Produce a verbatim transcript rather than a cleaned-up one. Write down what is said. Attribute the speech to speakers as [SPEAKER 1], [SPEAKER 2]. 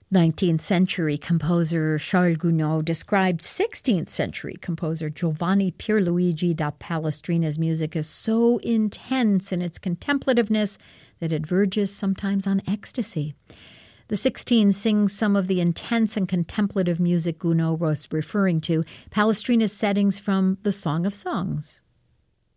[SPEAKER 1] nineteenth century composer Charles Gounod described sixteenth century composer Giovanni Pierluigi da Palestrina's music as so intense in its contemplativeness that it verges sometimes on ecstasy. The sixteen sings some of the intense and contemplative music Gounod was referring to, Palestrina's settings from the Song of Songs.